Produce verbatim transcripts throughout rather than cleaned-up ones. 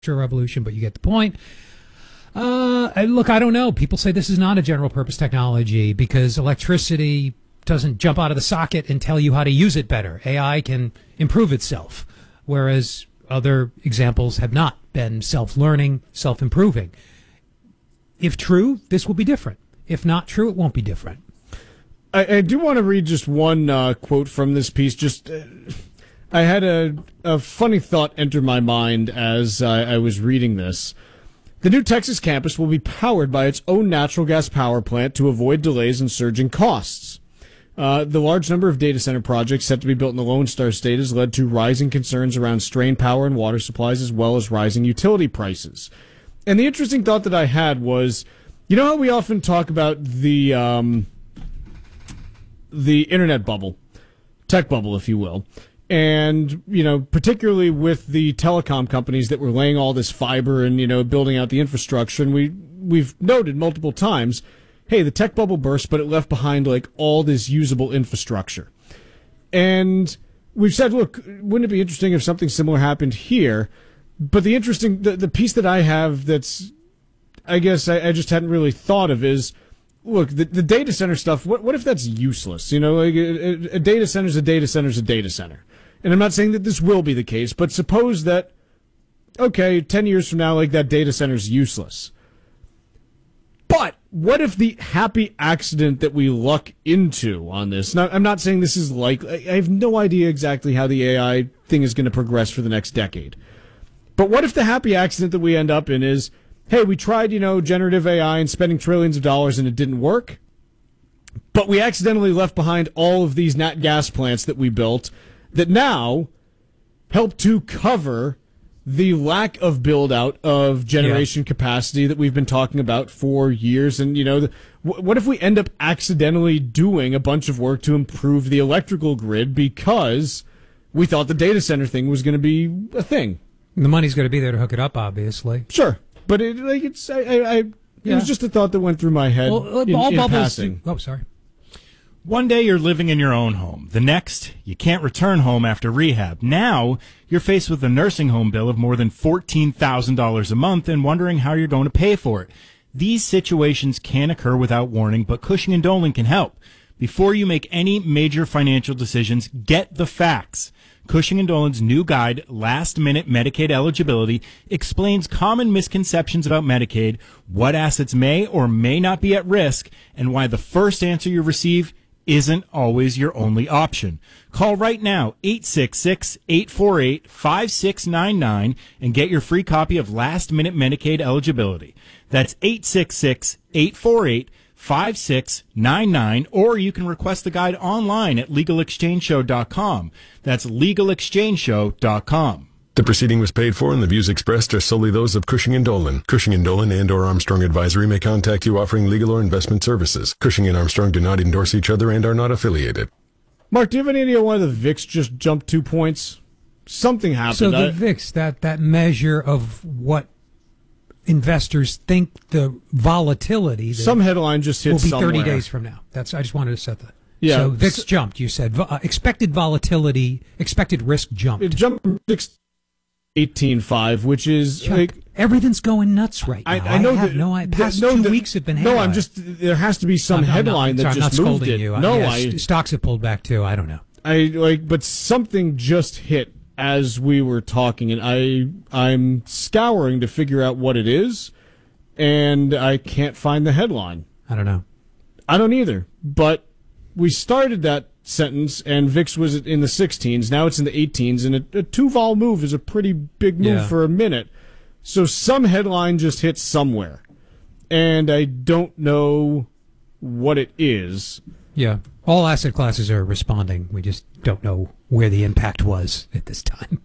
revolution, but you get the point. Uh, look, I don't know. People say this is not a general purpose technology because electricity doesn't jump out of the socket and tell you how to use it better. A I can improve itself, whereas other examples have not been self-learning, self-improving. If true, this will be different. If not true, it won't be different. I, I do want to read just one uh, quote from this piece. Just, uh, I had a, a funny thought enter my mind as I, I was reading this. The new Texas campus will be powered by its own natural gas power plant to avoid delays and surging costs. Uh, the large number of data center projects set to be built in the Lone Star State has led to rising concerns around strained power and water supplies as well as rising utility prices. And the interesting thought that I had was, you know how we often talk about the um, the internet bubble, tech bubble, if you will, and, you know, particularly with the telecom companies that were laying all this fiber and, you know, building out the infrastructure, and we, we've noted multiple times, hey, the tech bubble burst, but it left behind, like, all this usable infrastructure. And we've said, look, wouldn't it be interesting if something similar happened here? But the interesting, the, the piece that I have that's, I guess I, I just hadn't really thought of is, look, the, the data center stuff, what what if that's useless? You know, like a, a data center's a data center's a data center. And I'm not saying that this will be the case, but suppose that, okay, ten years from now, like, that data center's useless. But what if the happy accident that we luck into on this, now, I'm not saying this is like, I have no idea exactly how the A I thing is going to progress for the next decade. But what if the happy accident that we end up in is, hey, we tried, you know, generative A I and spending trillions of dollars and it didn't work, but we accidentally left behind all of these nat gas plants that we built that now help to cover the lack of build-out of generation yeah. capacity that we've been talking about for years. And, you know, the, w- what if we end up accidentally doing a bunch of work to improve the electrical grid because we thought the data center thing was going to be a thing? The money's going to be there to hook it up, obviously. Sure. But it, like, it's, I, I, I yeah. it was just a thought that went through my head well, in, all in bubbles passing. Do, oh, sorry. One day you're living in your own home. The next, you can't return home after rehab. Now, you're faced with a nursing home bill of more than fourteen thousand dollars a month and wondering how you're going to pay for it. These situations can occur without warning, but Cushing and Dolan can help. Before you make any major financial decisions, get the facts. Cushing and Dolan's new guide, Last Minute Medicaid Eligibility, explains common misconceptions about Medicaid, what assets may or may not be at risk, and why the first answer you receive isn't always your only option. Call right now, eight six six, eight four eight, five six nine nine, and get your free copy of Last Minute Medicaid Eligibility. That's eight six six, eight four eight, five six nine nine, or you can request the guide online at legal exchange show dot com. That's legal exchange show dot com. The proceeding was paid for and the views expressed are solely those of Cushing and Dolan. Cushing and Dolan and or Armstrong Advisory may contact you offering legal or investment services. Cushing and Armstrong do not endorse each other and are not affiliated. Mark, do you have any idea why the V I X just jumped two points? Something happened. So the I... V I X, that, that measure of what investors think the volatility some headline just hit will be somewhere. thirty days from now. That's I just wanted to set that. Yeah. So V I X jumped. You said uh, expected volatility, expected risk jumped. It jumped from eighteen five, which is Chuck, like everything's going nuts right now. I, I know I have that, no. I past no, two the, weeks have been. No, I'm just. There has to be some no, no, headline no, that sorry, just I'm not moved scolding it. You. No, yeah, I stocks have pulled back too. I don't know. I like, but something just hit as we were talking, and I I'm scouring to figure out what it is, and I can't find the headline. I don't know. I don't either. But we started that sentence, and V I X was in the sixteens. Now it's in the eighteens, and a, a two-vol move is a pretty big move yeah. for a minute. So some headline just hit somewhere, and I don't know what it is. Yeah, all asset classes are responding. We just don't know where the impact was at this time.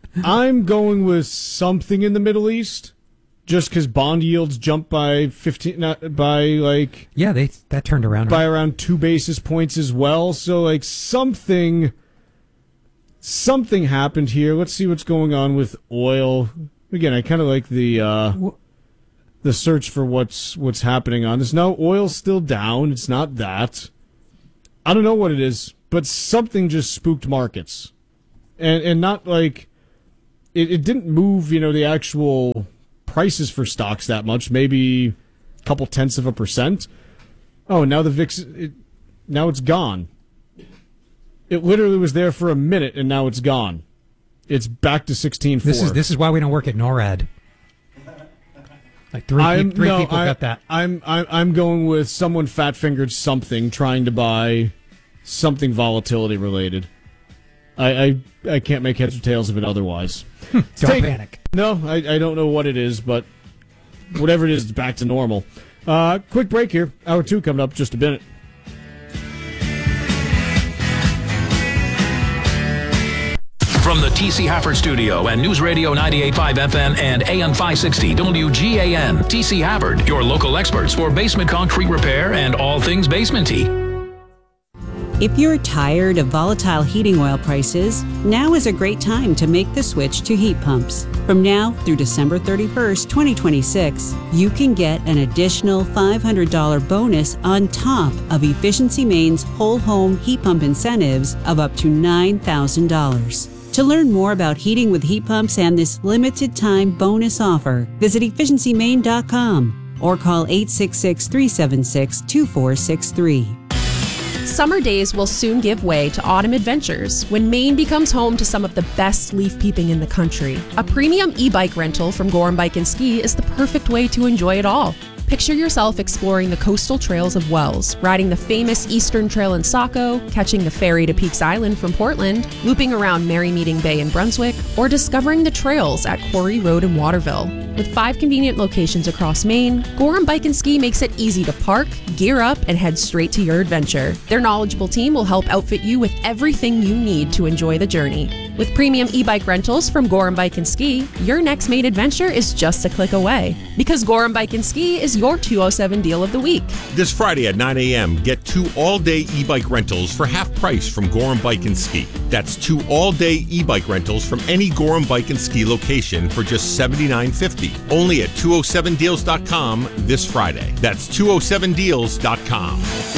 I'm going with something in the Middle East. Just because bond yields jumped by fifteen, not by like yeah, they that turned around by around two basis points as well. So like something, something happened here. Let's see what's going on with oil. Again, I kind of like the uh, the search for what's what's happening on this. No, oil's still down. It's not that. I don't know what it is, but something just spooked markets, and and not like. it, it didn't move, you know, the actual prices for stocks that much, maybe a couple tenths of a percent. Oh, now the V I X, it, now it's gone. It literally was there for a minute, and now it's gone. It's back to sixteen four. This is this is why we don't work at NORAD. Like three, I'm, three no, people I, got that. I'm, I'm I'm going with someone fat fingered something, trying to buy something volatility related. I I, I can't make heads or tails of it otherwise. Don't Take, panic. No, I, I don't know what it is, but whatever it is, it's back to normal. Uh, quick break here. Hour two coming up just a minute. From the T C Hafford Studio and News Radio ninety-eight point five F M and A M five sixty W G A N, T C Hafford, your local experts for basement concrete repair and all things basement-y. If you're tired of volatile heating oil prices, now is a great time to make the switch to heat pumps. From now through December thirty-first, twenty twenty-six, you can get an additional five hundred dollars bonus on top of Efficiency Maine's whole home heat pump incentives of up to nine thousand dollars. To learn more about heating with heat pumps and this limited time bonus offer, visit efficiency maine dot com or call eight six six, three seven six, two four six three. Summer days will soon give way to autumn adventures when Maine becomes home to some of the best leaf peeping in the country. A premium e-bike rental from Gorham Bike and Ski is the perfect way to enjoy it all. Picture yourself exploring the coastal trails of Wells, riding the famous Eastern Trail in Saco, catching the ferry to Peaks Island from Portland, looping around Merry Meeting Bay in Brunswick, or discovering the trails at Quarry Road in Waterville. With five convenient locations across Maine, Gorham Bike and Ski makes it easy to park, gear up, and head straight to your adventure. Their knowledgeable team will help outfit you with everything you need to enjoy the journey. With premium e-bike rentals from Gorham Bike and Ski, your next Maine adventure is just a click away. Because Gorham Bike and Ski is your two oh seven deal of the week. This Friday at nine a.m., get two all-day e-bike rentals for half price from Gorham Bike and Ski. That's two all-day e-bike rentals from any Gorham Bike and Ski location for just seventy-nine fifty. Only at two oh seven deals dot com this Friday. That's two oh seven deals dot com.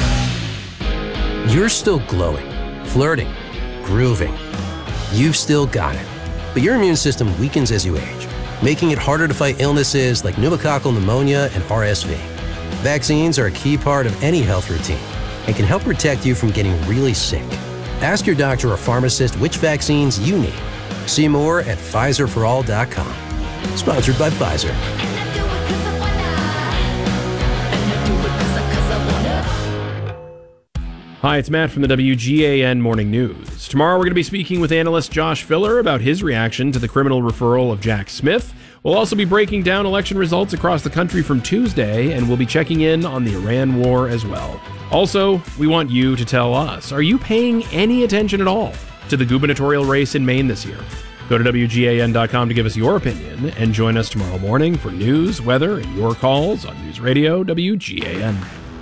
You're still glowing, flirting, grooving. You've still got it. But your immune system weakens as you age, making it harder to fight illnesses like pneumococcal pneumonia and R S V. Vaccines are a key part of any health routine and can help protect you from getting really sick. Ask your doctor or pharmacist which vaccines you need. See more at Pfizer for all dot com. Sponsored by Pfizer. Hi, it's Matt from the W G A N Morning News. Tomorrow we're going to be speaking with analyst Josh Filler about his reaction to the criminal referral of Jack Smith. We'll also be breaking down election results across the country from Tuesday, and we'll be checking in on the Iran war as well. Also, we want you to tell us, are you paying any attention at all to the gubernatorial race in Maine this year? Go to W G A N dot com to give us your opinion, and join us tomorrow morning for news, weather, and your calls on News Radio W G A N.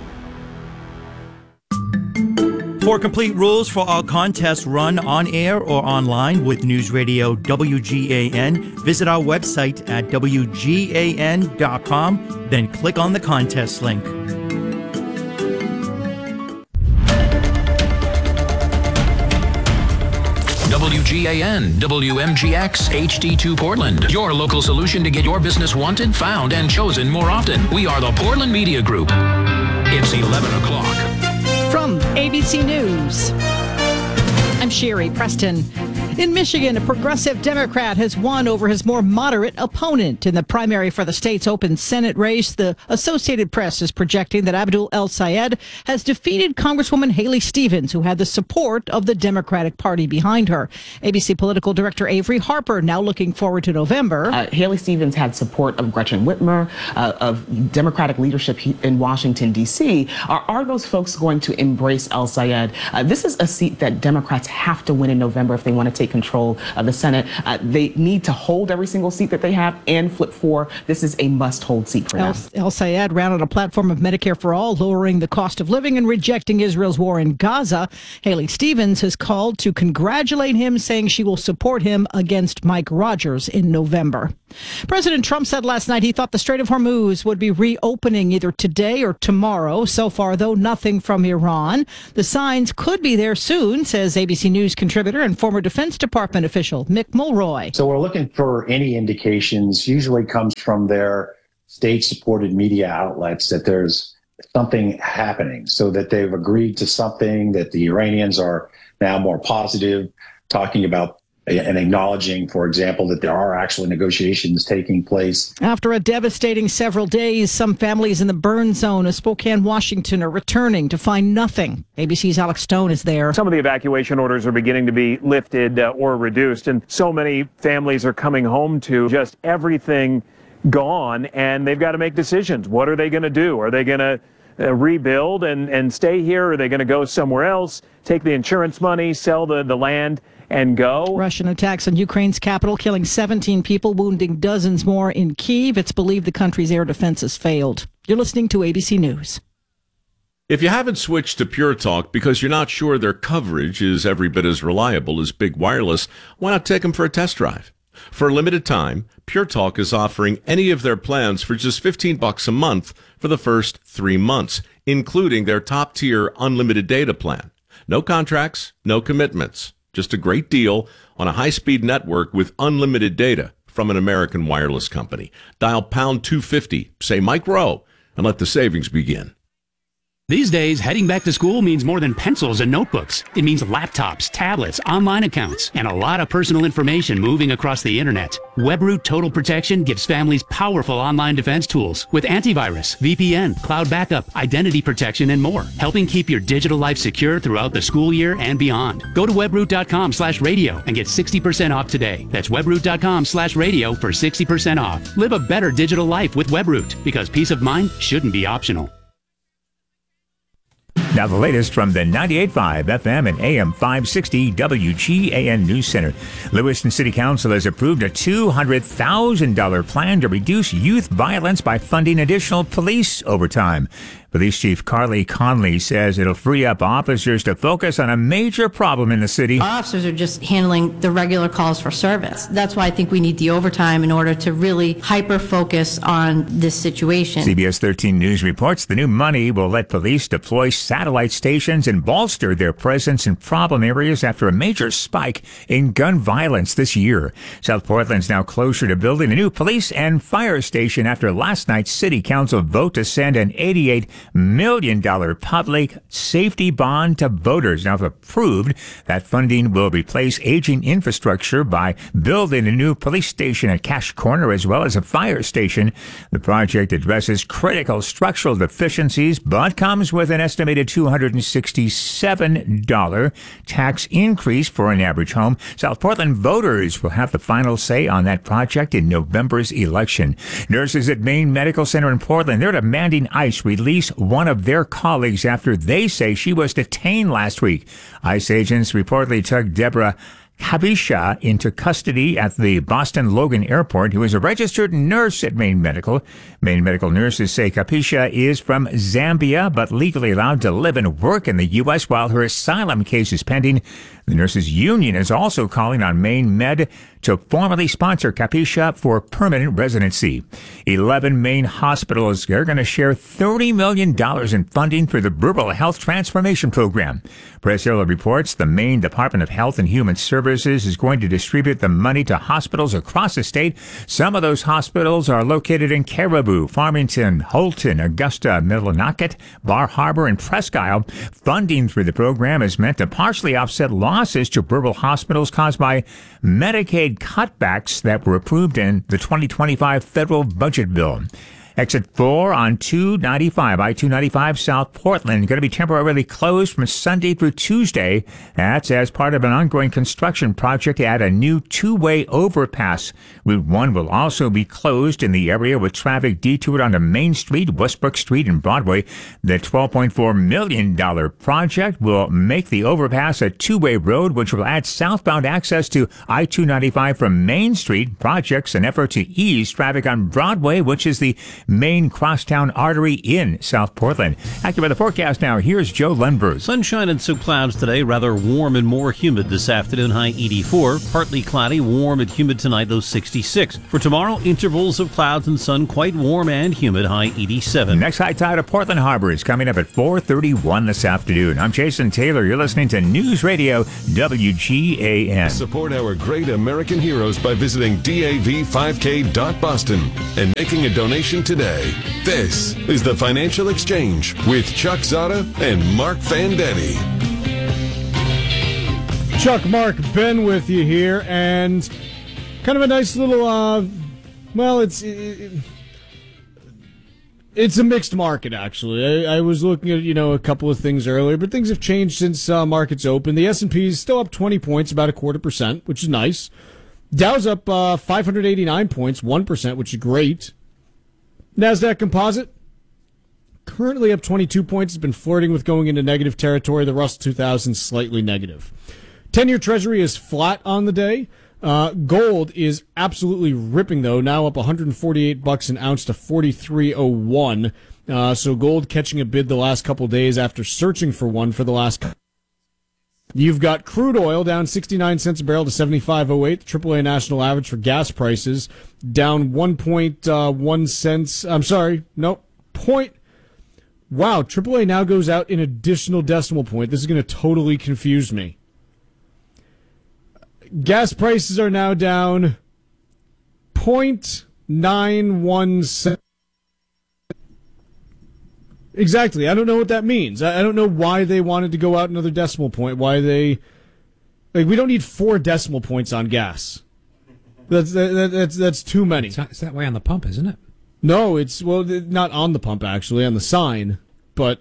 For complete rules for our contests run on air or online with News Radio W G A N, visit our website at W G A N dot com, then click on the contest link. W G A N, W M G X, H D two Portland. Your local solution to get your business wanted, found, and chosen more often. We are the Portland Media Group. It's eleven o'clock. From A B C News, I'm Sherry Preston. In Michigan, a progressive Democrat has won over his more moderate opponent in the primary for the state's open Senate race. The Associated Press is projecting that Abdul El-Sayed has defeated Congresswoman Haley Stevens, who had the support of the Democratic Party behind her. A B C political director Avery Harper now looking forward to November. Uh, Haley Stevens had support of Gretchen Whitmer, uh, of Democratic leadership in Washington, D C. Are, are those folks going to embrace El-Sayed? Uh, this is a seat that Democrats have to win in November if they want to take control of the Senate. Uh, they need to hold every single seat that they have and flip four. This is a must-hold seat for them. El-Sayed ran on a platform of Medicare for All, lowering the cost of living and rejecting Israel's war in Gaza. Haley Stevens has called to congratulate him, saying she will support him against Mike Rogers in November. President Trump said last night he thought the Strait of Hormuz would be reopening either today or tomorrow. So far, though, nothing from Iran. The signs could be there soon, says A B C News contributor and former Defense Defense Department official Mick Mulroy. So we're looking for any indications, usually comes from their state-supported media outlets, that there's something happening, so that they've agreed to something, that the Iranians are now more positive, talking about and acknowledging, for example, that there are actual negotiations taking place. After a devastating several days, some families in the burn zone of Spokane, Washington are returning to find nothing. A B C's Alex Stone is there. Some of the evacuation orders are beginning to be lifted uh, or reduced, and so many families are coming home to just everything gone, and they've got to make decisions. What are they going to do? Are they going to uh, rebuild and, and stay here? Are they going to go somewhere else, take the insurance money, sell the, the land, and go? Russian attacks on Ukraine's capital, killing seventeen people, wounding dozens more in Kyiv. It's believed the country's air defense has failed. You're listening to A B C News. If you haven't switched to Pure Talk because you're not sure their coverage is every bit as reliable as Big Wireless, why not take them for a test drive? For a limited time, Pure Talk is offering any of their plans for just fifteen bucks a month for the first three months, including their top-tier unlimited data plan. No contracts, no commitments. Just a great deal on a high-speed network with unlimited data from an American wireless company. Dial pound two fifty, say Mike Rowe, and let the savings begin. These days, heading back to school means more than pencils and notebooks. It means laptops, tablets, online accounts, and a lot of personal information moving across the internet. WebRoot Total Protection gives families powerful online defense tools with antivirus, V P N, cloud backup, identity protection, and more, helping keep your digital life secure throughout the school year and beyond. Go to webroot.com slash radio and get sixty percent off today. That's webroot.com slash radio for sixty percent off. Live a better digital life with WebRoot, because peace of mind shouldn't be optional. Now the latest from the ninety-eight point five F M and A M five sixty W G A N News Center. Lewiston City Council has approved a two hundred thousand dollars plan to reduce youth violence by funding additional police overtime. Police Chief Carly Conley says it'll free up officers to focus on a major problem in the city. Our officers are just handling the regular calls for service. That's why I think we need the overtime in order to really hyper-focus on this situation. C B S thirteen News reports the new money will let police deploy satellite stations and bolster their presence in problem areas after a major spike in gun violence this year. South Portland's now closer to building a new police and fire station after last night's City Council vote to send an eighty-eight million dollars public safety bond to voters. Now, if approved, that funding will replace aging infrastructure by building a new police station at Cash Corner as well as a fire station. The project addresses critical structural deficiencies but comes with an estimated two hundred sixty-seven dollars tax increase for an average home. South Portland voters will have the final say on that project in November's election. Nurses at Maine Medical Center in Portland, they're demanding ICE release one of their colleagues after they say she was detained last week. ICE agents reportedly took Deborah Habisha into custody at the Boston Logan Airport, who is a registered nurse at Maine Medical. Maine Medical nurses say Kapisha is from Zambia, but legally allowed to live and work in the U S while her asylum case is pending. The nurses union is also calling on Maine Med to formally sponsor Kapisha for permanent residency. Eleven Maine hospitals are going to share thirty million dollars in funding for the Rural Health Transformation Program. Press Herald reports the Maine Department of Health and Human Services is going to distribute the money to hospitals across the state. Some of those hospitals are located in Caribou, Farmington, Holton, Augusta, Millinocket, Bar Harbor, and Presque Isle. Funding through the program is meant to partially offset losses to rural hospitals caused by Medicaid cutbacks that were approved in the twenty twenty-five federal budget bill. Exit four on two ninety-five, I two ninety-five South Portland, going to be temporarily closed from Sunday through Tuesday. That's as part of an ongoing construction project to add a new two-way overpass. Route one will also be closed in the area with traffic detoured onto Main Street, Westbrook Street, and Broadway. The twelve point four million dollars project will make the overpass a two-way road, which will add southbound access to I two ninety-five from Main Street. Projects an effort to ease traffic on Broadway, which is the main crosstown artery in South Portland. Active by the forecast now, here's Joe Lundberg. Sunshine and some clouds today, rather warm and more humid this afternoon, high eighty-four. Partly cloudy, warm and humid tonight, low sixty-six. For tomorrow, intervals of clouds and sun, quite warm and humid, high eighty-seven. Next high tide of Portland Harbor is coming up at four thirty-one this afternoon. I'm Jason Taylor. You're listening to News Radio W G A N. Support our great American heroes by visiting D A V five K dot Boston and making a donation today. This is the Financial Exchange with Chuck Zada and Mark Fandetti. Chuck, Mark, Ben with you here, and kind of a nice little, uh, well, it's it, it's a mixed market, actually. I, I was looking at, you know, a couple of things earlier, but things have changed since uh, markets open. The S and P is still up twenty points, about a quarter percent, which is nice. Dow's up uh, five hundred eighty-nine points, one percent, which is great. NASDAQ Composite, currently up twenty-two points. It's been flirting with going into negative territory. The Russell two thousand slightly negative. ten-year Treasury is flat on the day. Uh, gold is absolutely ripping, though, now up one hundred forty-eight bucks an ounce to forty-three oh one. Uh, so gold catching a bid the last couple days after searching for one for the last. You've got crude oil down sixty-nine cents a barrel to seventy-five oh eight. The triple A national average for gas prices down one point one cents. I'm sorry, nope. Point. Wow, triple A now goes out an additional decimal point. This is going to totally confuse me. Gas prices are now down zero point nine one cents. Exactly. I don't know what that means. I don't know why they wanted to go out another decimal point. Why they... Like, we don't need four decimal points on gas. That's that, that's that's too many. It's, not, it's that way on the pump, isn't it? No, it's... Well, not on the pump, actually, on the sign. But,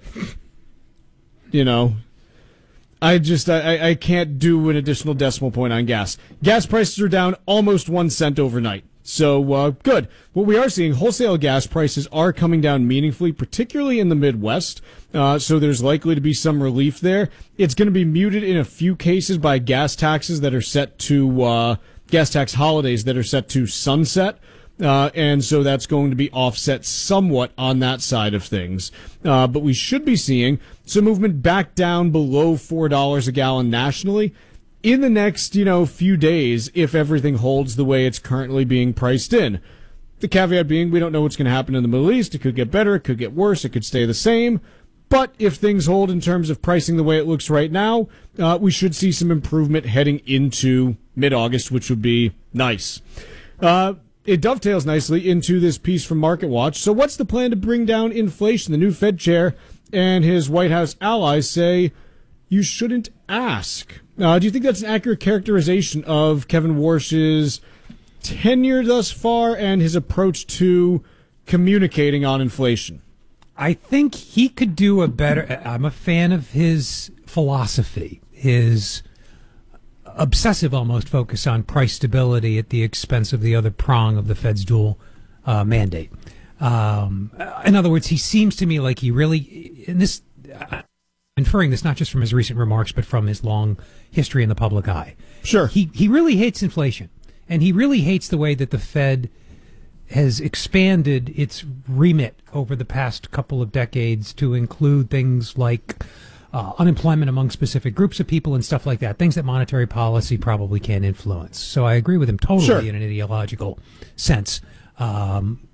you know... I just, I, I can't do an additional decimal point on gas. Gas prices are down almost one cent overnight. So, uh, good. What we are seeing, wholesale gas prices are coming down meaningfully, particularly in the Midwest. Uh, so there's likely to be some relief there. It's going to be muted in a few cases by gas taxes that are set to, uh, gas tax holidays that are set to sunset. Uh, and so that's going to be offset somewhat on that side of things. Uh, but we should be seeing some movement back down below four dollars a gallon nationally in the next, you know, few days if everything holds the way it's currently being priced in. The caveat being we don't know what's going to happen in the Middle East. It could get better. It could get worse. It could stay the same. But if things hold in terms of pricing the way it looks right now, uh, we should see some improvement heading into mid-August, which would be nice. Uh, It dovetails nicely into this piece from MarketWatch. So what's the plan to bring down inflation? The new Fed chair and his White House allies say you shouldn't ask. Uh, do you think that's an accurate characterization of Kevin Warsh's tenure thus far and his approach to communicating on inflation? I think he could do a better... I'm a fan of his philosophy, his... obsessive almost focus on price stability at the expense of the other prong of the Fed's dual uh, mandate. Um, in other words, he seems to me like he really, and this, uh, inferring this not just from his recent remarks, but from his long history in the public eye. Sure. He, he really hates inflation, and he really hates the way that the Fed has expanded its remit over the past couple of decades to include things like Uh, unemployment among specific groups of people and stuff like that, things that monetary policy probably can't influence. So I agree with him totally Sure. in an ideological sense. Um,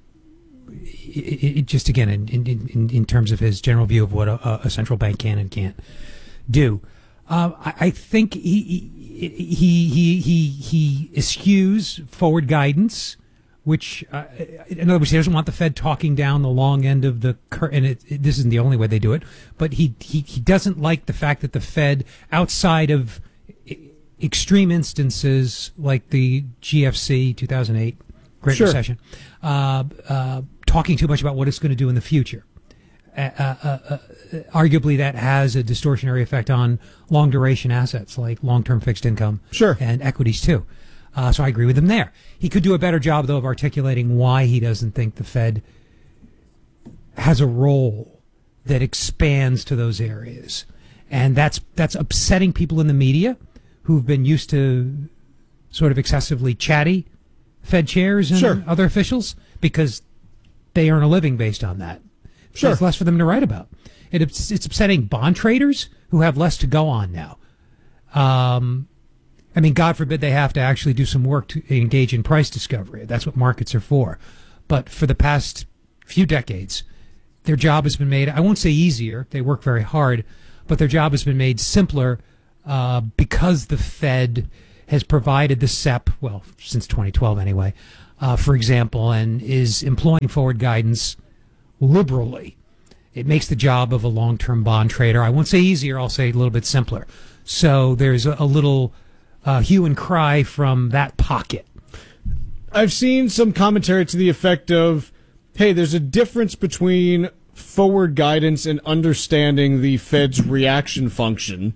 it, it just, again, in, in, in terms of his general view of what a, a central bank can and can't do. Uh, I, I think he, he, he, he, he eschews forward guidance, which, uh, in other words, he doesn't want the Fed talking down the long end of the curve, and it, it, this isn't the only way they do it, but he, he, he doesn't like the fact that the Fed, outside of extreme instances like the G F C, two thousand eight, Great Sure. Recession, uh, uh, talking too much about what it's going to do in the future. Uh, uh, uh, arguably, that has a distortionary effect on long-duration assets like long-term fixed income sure. and equities, too. Uh, so I agree with him there. He could do a better job, though, of articulating why he doesn't think the Fed has a role that expands to those areas. And that's that's upsetting people in the media who've been used to sort of excessively chatty Fed chairs and Sure. other officials, because they earn a living based on that. Sure. There's less for them to write about. It, it's, it's upsetting bond traders who have less to go on now. Um, I mean, God forbid they have to actually do some work to engage in price discovery. That's what markets are for. But for the past few decades, their job has been made, I won't say easier, they work very hard, but their job has been made simpler uh, because the Fed has provided the S E P, well, since twenty twelve anyway, uh, for example, and is employing forward guidance liberally. It makes the job of a long-term bond trader, I won't say easier, I'll say a little bit simpler. So there's a, a little uh, hue and cry from that pocket. I've seen some commentary to the effect of, hey, there's a difference between forward guidance and understanding the Fed's reaction function.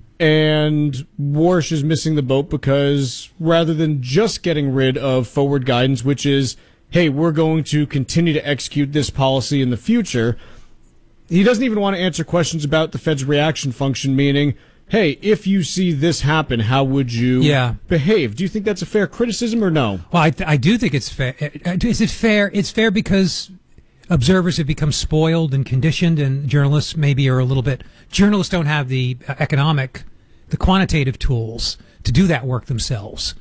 And Warsh is missing the boat because rather than just getting rid of forward guidance, which is, hey, we're going to continue to execute this policy in the future, he doesn't even want to answer questions about the Fed's reaction function, meaning, hey, if you see this happen, how would you yeah. behave? Do you think that's a fair criticism or no? Well, I, th- I do think it's fair. Is it fair? It's fair because observers have become spoiled and conditioned, and journalists maybe are a little bit... Journalists don't have the economic, the quantitative tools to do that work themselves.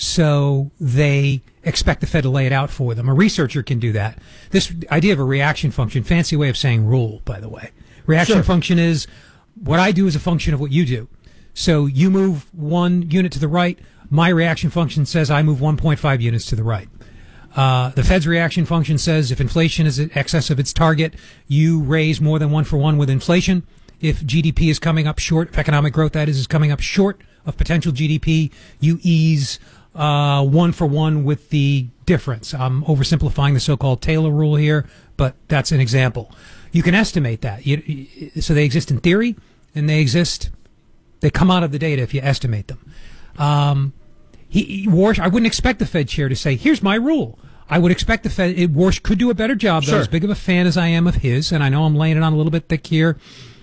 So they expect the Fed to lay it out for them. A researcher can do that. This idea of a reaction function, fancy way of saying rule, by the way. Reaction Sure. function is what I do is a function of what you do. So you move one unit to the right, my reaction function says I move one point five units to the right. Uh, the Fed's reaction function says if inflation is in excess of its target, you raise more than one for one with inflation. If G D P is coming up short, if economic growth, that is, is coming up short of potential G D P, you ease uh, one for one with the difference. I'm oversimplifying the so-called Taylor rule here, but that's an example. You can estimate that. You, you, so they exist in theory, and they exist, they come out of the data if you estimate them. Um, he, he, Warsh, I wouldn't expect the Fed chair to say, here's my rule. I would expect the Fed, it, Warsh could do a better job, though, Sure. as big of a fan as I am of his, and I know I'm laying it on a little bit thick here.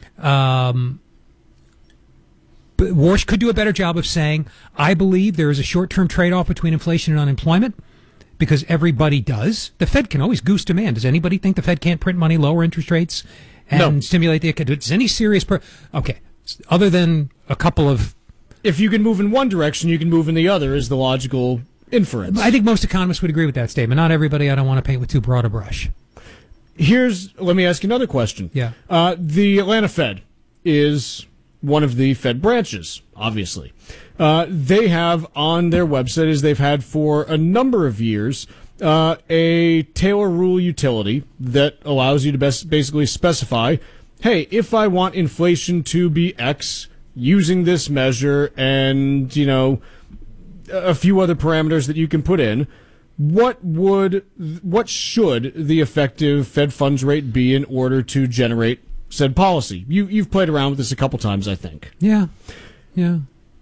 Um, but Warsh could do a better job of saying, I believe there is a short-term trade-off between inflation and unemployment, because everybody does. The Fed can always goose demand. Does anybody think the Fed can't print money, lower interest rates, and No. stimulate the economy? Does any serious... Per- okay, other than a couple of... If you can move in one direction, you can move in the other is the logical inference. I think most economists would agree with that statement. Not everybody. I don't want to paint with too broad a brush. Here's, let me ask you another question. Yeah. Uh, the Atlanta Fed is one of the Fed branches, obviously. Uh, they have on their website, as they've had for a number of years, uh, a Taylor rule utility that allows you to best basically specify, hey, if I want inflation to be X using this measure and, you know, a few other parameters that you can put in, what would, what should the effective Fed funds rate be in order to generate said policy? You, you've played around with this a couple times, I think. Yeah. Yeah.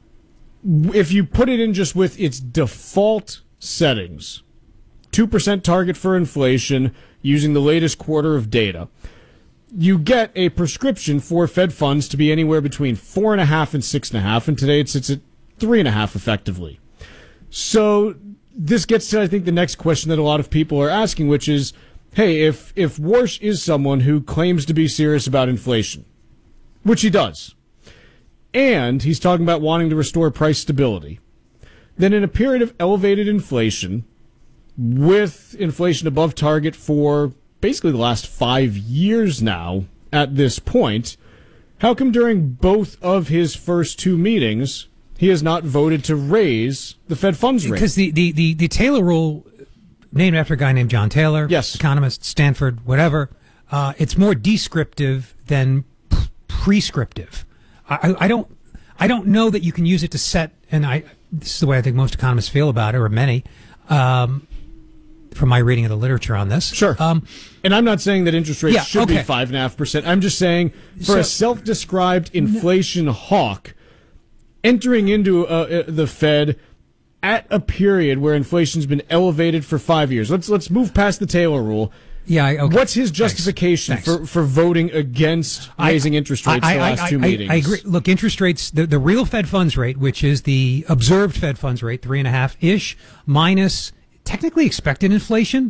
If you put it in just with its default settings, two percent target for inflation using the latest quarter of data, you get a prescription for Fed funds to be anywhere between four and a half and six and a half, and today it sits at three and a half effectively. So this gets to, I think, the next question that a lot of people are asking, which is, hey, if, if Warsh is someone who claims to be serious about inflation, which he does, and he's talking about wanting to restore price stability, then in a period of elevated inflation, with inflation above target for basically the last five years now at this point, how come during both of his first two meetings he has not voted to raise the Fed funds rate? Because the, the, the, the Taylor rule, named after a guy named John Taylor, yes, economist, Stanford, whatever, uh, it's more descriptive than p- prescriptive. I, I, I don't I don't know that you can use it to set, and I this is the way I think most economists feel about it, or many, um, from my reading of the literature on this. Sure. Um, and I'm not saying that interest rates yeah, should okay. be five and a half percent. I'm just saying for So- a self-described inflation hawk entering into uh, uh, the Fed at a period where inflation's been elevated for five years. Let's let's move past the Taylor rule. Yeah. I- Okay. What's his justification Thanks. for for voting against raising I- interest rates I, the I, last I, two I, meetings? I agree. Look, interest rates, the, the real Fed funds rate, which is the observed Fed funds rate, three and a half ish, minus technically expected inflation,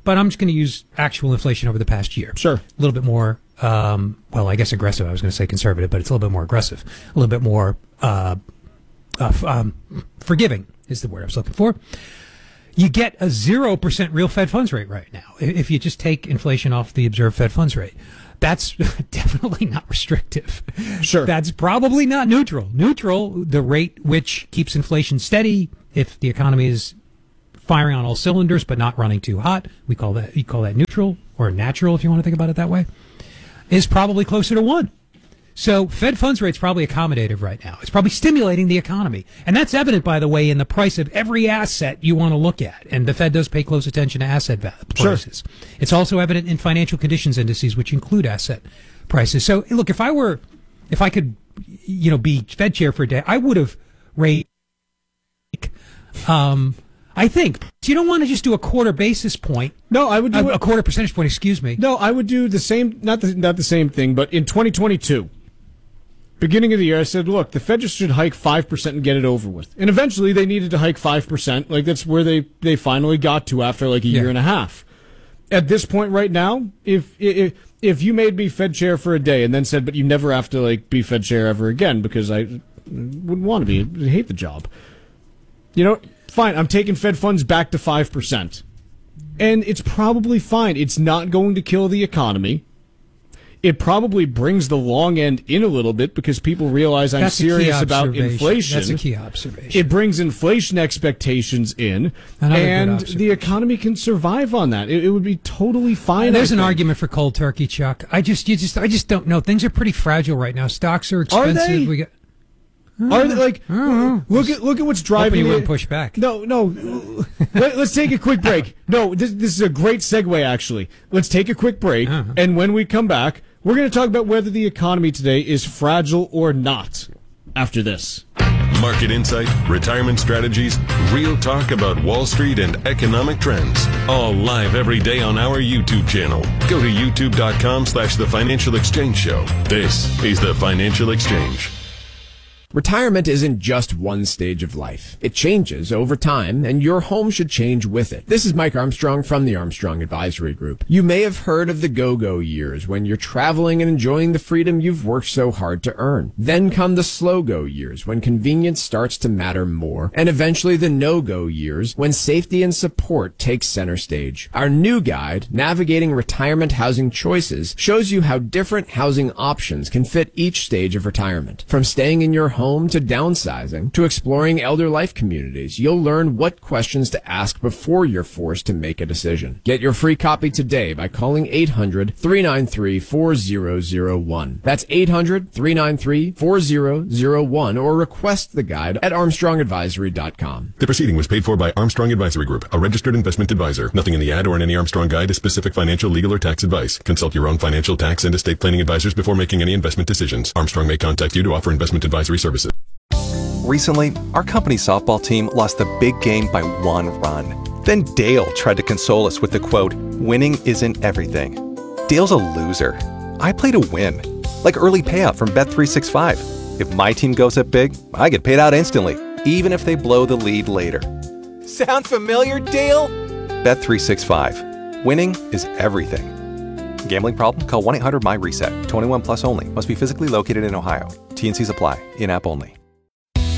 but I'm just going to use actual inflation over the past year. Sure. A little bit more, um, well, I guess aggressive. I was going to say conservative, but it's a little bit more aggressive. A little bit more uh, uh, um, forgiving is the word I was looking for. You get a zero percent real Fed funds rate right now if you just take inflation off the observed Fed funds rate. That's definitely not restrictive. Sure. That's probably not neutral. Neutral, the rate which keeps inflation steady if the economy is firing on all cylinders but not running too hot. We call that, you call that neutral or natural if you want to think about it that way, is probably closer to one. So Fed funds rate's probably accommodative right now. It's probably stimulating the economy. And that's evident, by the way, in the price of every asset you want to look at. And the Fed does pay close attention to asset value prices. Sure. It's also evident in financial conditions indices, which include asset prices. So look, if I were, if I could, you know, be Fed chair for a day, I would have raised, um, I think you don't want to just do a quarter basis point. No, I would do a, a quarter percentage point. Excuse me. No, I would do the same. Not the not the same thing, but in twenty twenty-two, beginning of the year, I said, look, the Fed just should hike five percent and get it over with. And eventually, they needed to hike five percent. Like that's where they they finally got to after like a year Yeah. and a half. At this point, right now, if if if you made me Fed chair for a day and then said, but you never have to like be Fed chair ever again because I wouldn't want to be. I hate the job. You know. Fine, I'm taking Fed funds back to five percent. And it's probably fine. It's not going to kill the economy. It probably brings the long end in a little bit because people realize I'm That's a key serious about observation. inflation. That's a key observation. It brings inflation expectations in, Another good and observation. the economy can survive on that. It, it would be totally fine. There's I an think. argument for cold turkey, Chuck. I just, you just, I just don't know. Things are pretty fragile right now. Stocks are Are expensive. they? We got. Are they like look at look at what's driving Hoping you the- wouldn't push back. No, no. Let, let's take a quick break. No, this, this is a great segue. Actually, let's take a quick break, Uh-huh. and when we come back, we're going to talk about whether the economy today is fragile or not. After this, Market insight, retirement strategies, real talk about Wall Street and economic trends. All live every day on our YouTube channel. Go to youtube.com slash The Financial Exchange Show. This is The Financial Exchange. Retirement isn't just one stage of life. It changes over time, and your home should change with it. This is Mike Armstrong from the Armstrong Advisory Group. You may have heard of the go-go years when you're traveling and enjoying the freedom you've worked so hard to earn. Then come the slow-go years when convenience starts to matter more, and eventually the no-go years when safety and support take center stage. Our new guide, Navigating Retirement Housing Choices, shows you how different housing options can fit each stage of retirement. From staying in your home to downsizing to exploring elder life communities, you'll learn what questions to ask before you're forced to make a decision. Get your free copy today by calling eight hundred, three nine three, four zero zero one. That's eight hundred, three nine three, four zero zero one, or request the guide at armstrong advisory dot com. The proceeding was paid for by Armstrong Advisory Group, a registered investment advisor. Nothing in the ad or in any Armstrong guide is specific financial, legal, or tax advice. Consult your own financial, tax, and estate planning advisors before making any investment decisions. Armstrong may contact you to offer investment advisory services. Recently, our company softball team lost the big game by one run. Then Dale tried to console us with the quote, "Winning isn't everything." Dale's a loser. I play to win. Like early payout from Bet three sixty-five. If my team goes up big, I get paid out instantly, even if they blow the lead later. Sound familiar, Dale? Bet three sixty-five. Winning is everything. Gambling problem? Call one eight hundred M Y RESET. twenty-one plus only. Must be physically located in Ohio. T and Cs apply. In-app only.